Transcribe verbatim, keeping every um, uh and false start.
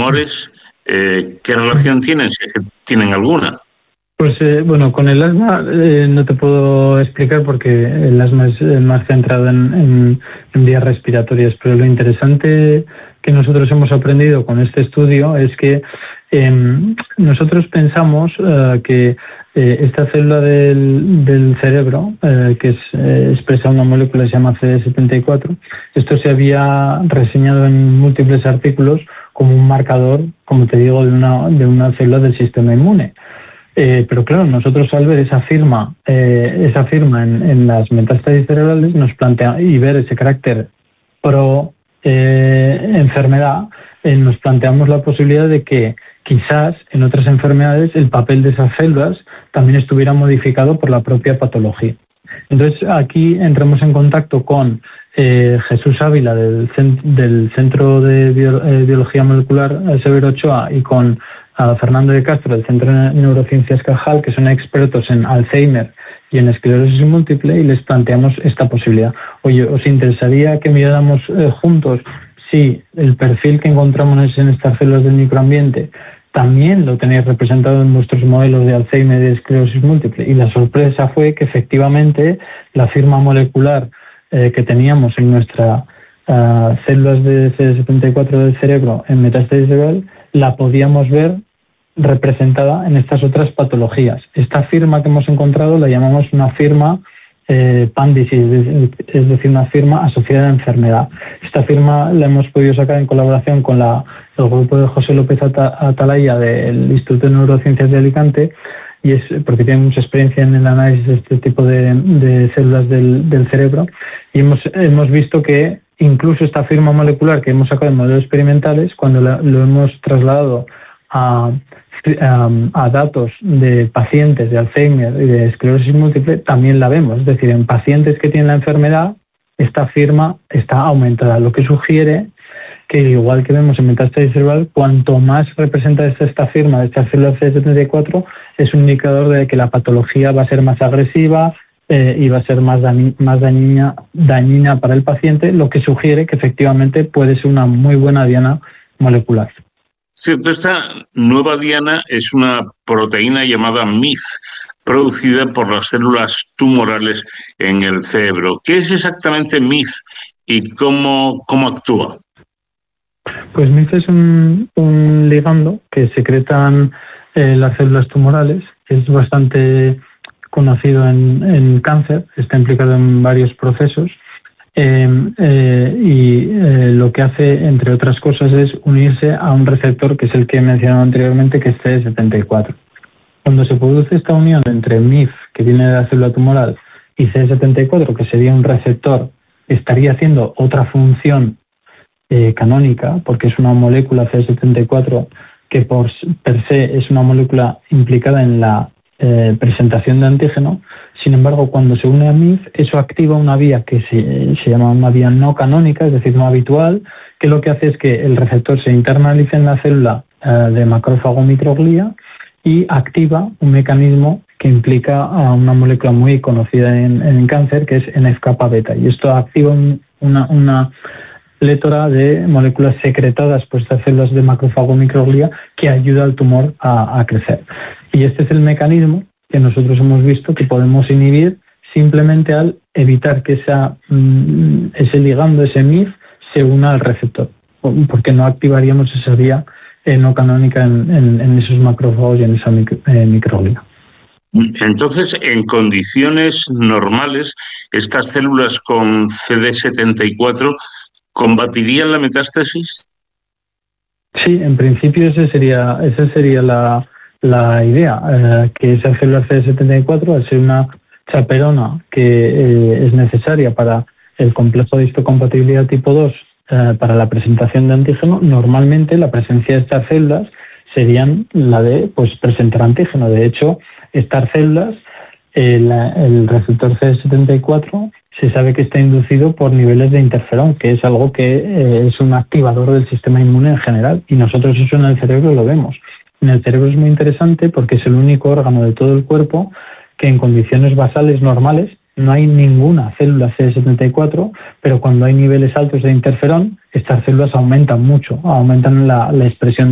tumores, eh, ¿qué relación tienen, si es que tienen alguna? Pues eh, bueno, con el asma eh, no te puedo explicar porque el asma es eh, más centrado en, en, en vías respiratorias, pero lo interesante que nosotros hemos aprendido con este estudio es que eh, nosotros pensamos eh, que eh, esta célula del, del cerebro, eh, que es, eh, expresa una molécula que se llama C D setenta y cuatro, esto se había reseñado en múltiples artículos como un marcador, como te digo, de una, de una célula del sistema inmune. Eh, pero claro, nosotros al ver esa firma, eh, esa firma en, en las metástasis cerebrales nos plantea, y ver ese carácter pro eh, enfermedad, eh, nos planteamos la posibilidad de que quizás en otras enfermedades el papel de esas células también estuviera modificado por la propia patología. Entonces aquí entramos en contacto con eh, Jesús Ávila del, del Centro de Bio, eh, Biología Molecular Severo Ochoa y con a Fernando de Castro del Centro de Neurociencias Cajal, que son expertos en Alzheimer y en esclerosis múltiple, y les planteamos esta posibilidad. Oye, ¿os interesaría que miráramos eh, juntos si el perfil que encontramos en estas células del microambiente también lo tenéis representado en vuestros modelos de Alzheimer y de esclerosis múltiple? Y la sorpresa fue que efectivamente la firma molecular eh, que teníamos en nuestras uh, células de C D setenta y cuatro del cerebro en metástasis cerebral la podíamos ver representada en estas otras patologías. Esta firma que hemos encontrado la llamamos una firma eh, PANDISIS, es decir, una firma asociada a enfermedad. Esta firma la hemos podido sacar en colaboración con la, el grupo de José López Atalaya del Instituto de Neurociencias de Alicante, y es porque tiene mucha experiencia en el análisis de este tipo de, de células del, del cerebro, y hemos, hemos visto que incluso esta firma molecular que hemos sacado en modelos experimentales, cuando la, lo hemos trasladado a, a, a datos de pacientes de Alzheimer y de esclerosis múltiple, también la vemos. Es decir, en pacientes que tienen la enfermedad, esta firma está aumentada, lo que sugiere que, igual que vemos en metástasis cerebral, cuanto más representa esta, esta firma de esta célula C D setenta y cuatro, es un indicador de que la patología va a ser más agresiva, Eh, y va a ser más, dañi, más dañina, dañina para el paciente, lo que sugiere que efectivamente puede ser una muy buena diana molecular. Cierto, esta nueva diana es una proteína llamada M I F, producida por las células tumorales en el cerebro. ¿Qué es exactamente M I F y cómo, cómo actúa? Pues M I F es un, un ligando que secretan eh, las células tumorales, es bastante conocido en, en cáncer, está implicado en varios procesos eh, eh, y eh, lo que hace, entre otras cosas, es unirse a un receptor que es el que he mencionado anteriormente, que es C D setenta y cuatro. Cuando se produce esta unión entre M I F, que viene de la célula tumoral, y C D setenta y cuatro, que sería un receptor, estaría haciendo otra función eh, canónica, porque es una molécula C D setenta y cuatro que por per se es una molécula implicada en la Eh, presentación de antígeno. Sin embargo, cuando se une a M I F, eso activa una vía que se, se llama una vía no canónica, es decir, no habitual, que lo que hace es que el receptor se internalice en la célula eh, de macrófago microglia y activa un mecanismo que implica a una molécula muy conocida en, en cáncer, que es N F kappa beta, y esto activa un, una, una plétora de moléculas secretadas por estas células de macrófago microglia que ayuda al tumor a, a crecer. Y este es el mecanismo que nosotros hemos visto que podemos inhibir simplemente al evitar que esa, ese ligando, ese M I F, se una al receptor, porque no activaríamos esa vía eh, no canónica en, en, en esos macrófagos y en esa micro, eh, microglia. Entonces, en condiciones normales, estas células con C D setenta y cuatro ¿combatirían la metástasis? Sí, en principio ese sería, esa sería la, la idea, eh, que esa célula C D setenta y cuatro, al ser una chaperona que eh, es necesaria para el complejo de histocompatibilidad tipo dos, eh, para la presentación de antígeno, normalmente la presencia de estas células serían la de pues presentar antígeno. De hecho, estas células, el, el receptor C D setenta y cuatro se sabe que está inducido por niveles de interferón, que es algo que eh, es un activador del sistema inmune en general, y nosotros eso en el cerebro lo vemos. En el cerebro es muy interesante porque es el único órgano de todo el cuerpo que en condiciones basales normales no hay ninguna célula C D setenta y cuatro, pero cuando hay niveles altos de interferón, estas células aumentan mucho, aumentan la, la expresión